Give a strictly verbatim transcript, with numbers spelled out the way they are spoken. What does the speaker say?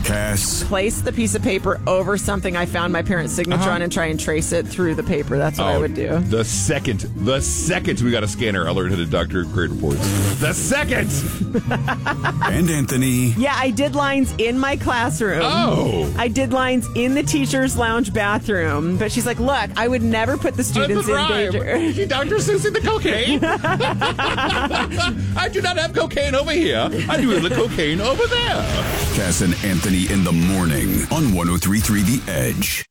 Cass. Place the piece of paper over something I found my parents' signature Uh-huh. on and try and trace it through the paper. That's what I would do. The second, the second we got a scanner alert to Doctor Grade Reports. The second! And Anthony. Yeah, I did lines in my classroom. Oh! I did lines in the teacher's lounge bathroom. But she's like, look, I would never put the students in danger. She Doctor Seuss the cocaine. I do not have cocaine over here. I do have the cocaine over there. Cass and Anthony in the morning on one oh three point three The Edge.